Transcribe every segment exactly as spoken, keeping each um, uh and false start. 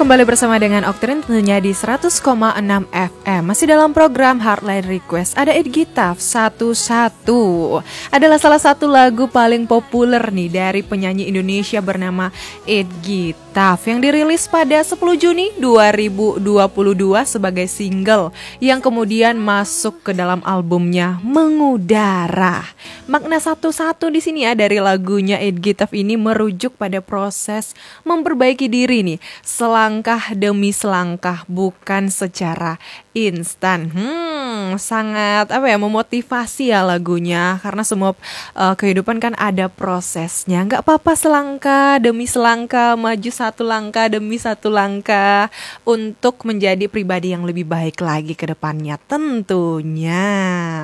kembali bersama dengan Oktrin tentunya di seratus koma enam F M. Masih dalam program Heartline Request. Ada Ed Gitaf satu-satu. Adalah salah satu lagu paling populer nih dari penyanyi Indonesia bernama Ed Gitaf, yang dirilis pada sepuluh Juni dua ribu dua puluh dua sebagai single, yang kemudian masuk ke dalam albumnya Mengudara. Makna satu-satu di sini ya dari lagunya Ed Gitaf ini merujuk pada proses memperbaiki diri nih, selangkah demi selangkah, bukan secara instan. Hmm, sangat apa ya, memotivasi ya lagunya, karena semua uh, kehidupan kan ada prosesnya. Nggak apa-apa selangkah demi selangkah, maju satu langkah demi satu langkah untuk menjadi pribadi yang lebih baik lagi ke depannya tentunya.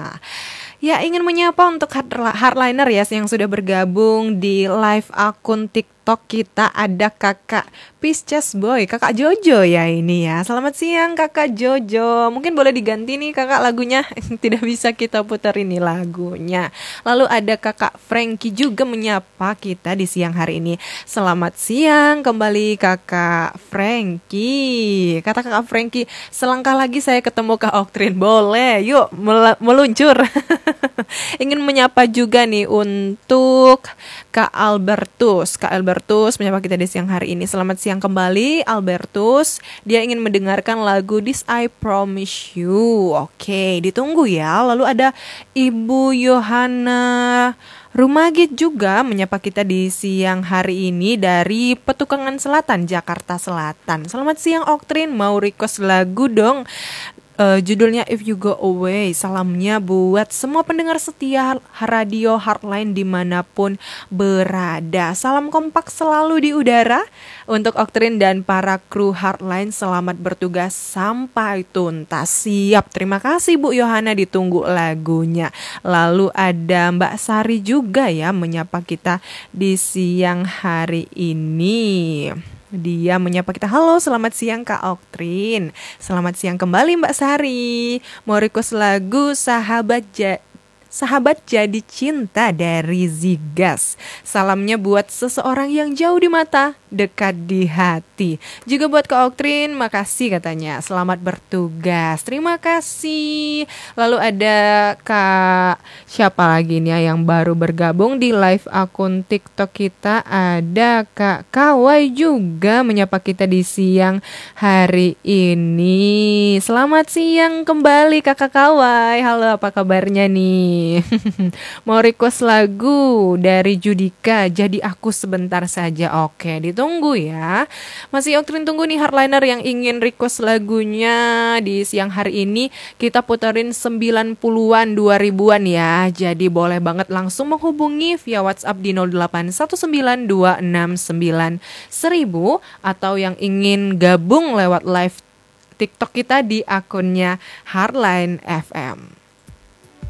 Ya, ingin menyapa untuk hardliner ya yang sudah bergabung di live akun TikTok kita. Ada kakak Pisces Boy, kakak Jojo ya ini ya. Selamat siang kakak Jojo. Mungkin boleh diganti nih kakak lagunya, tidak bisa kita putar ini lagunya. Lalu ada kakak Frankie juga menyapa kita di siang hari ini. Selamat siang kembali kakak Frankie. Kata kakak Frankie, selangkah lagi saya ketemu Kak Oktrin. Boleh, yuk mel- meluncur. Ingin menyapa juga nih untuk Kak Albertus. Kak Albertus menyapa kita di siang hari ini. Selamat siang kembali Albertus. Dia ingin mendengarkan lagu This I Promise You. Oke, ditunggu ya. Lalu ada Ibu Yohana Rumagit juga menyapa kita di siang hari ini dari Petukangan Selatan, Jakarta Selatan. Selamat siang Oktrin, mau request lagu dong. Uh, judulnya If You Go Away. Salamnya buat semua pendengar setia radio Heartline dimanapun berada. Salam kompak selalu di udara untuk Oktrin dan para kru Heartline. Selamat bertugas sampai tuntas. Siap, terima kasih Bu Yohana, ditunggu lagunya. Lalu ada Mbak Sari juga ya menyapa kita di siang hari ini. Dia menyapa kita, halo selamat siang Kak Oktrin. Selamat siang kembali Mbak Sari. Mau request lagu Sahabat ja- Sahabat Jadi Cinta dari Zigas. Salamnya buat seseorang yang jauh di mata, dekat di hati. Juga buat Kak Oktrin, makasih katanya. Selamat bertugas, terima kasih. Lalu ada Kak, siapa lagi nih ya yang baru bergabung di live akun TikTok kita. Ada Kak Kawai juga menyapa kita di siang hari ini. Selamat siang kembali Kakak Kawai. Halo, apa kabarnya nih? Mau request lagu dari Judika, Jadi Aku Sebentar Saja. Oke, ditunggu ya. Masih Oktrin tunggu nih hardliner yang ingin request lagunya di siang hari ini. Kita puterin sembilan puluhan, dua ribuan ya. Jadi boleh banget langsung menghubungi via WhatsApp di nol delapan satu sembilan dua enam sembilan seribu, atau yang ingin gabung lewat live TikTok kita di akunnya Heartline F M.